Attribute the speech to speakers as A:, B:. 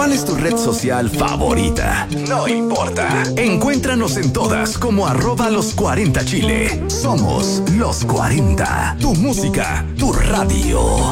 A: ¿Cuál es tu red social favorita? No importa. Encuéntranos en todas como @los40chile. Somos Los 40. Tu música, tu radio.